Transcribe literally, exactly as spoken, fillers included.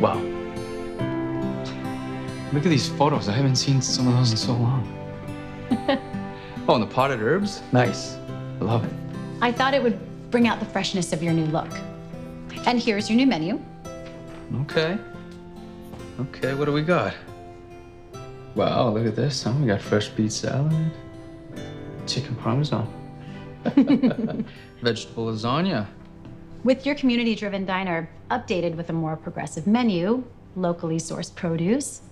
Wow. Look at these photos. I haven't seen some of those in so long. Oh, and the potted herbs? Nice. I love it. I thought it would bring out the freshness of your new look. And here's your new menu. Okay. Okay, what do we got? Wow, look at this, huh? We got fresh beet salad, chicken parmesan, vegetable lasagna. With your community-driven diner updated with a more progressive menu, locally sourced produce,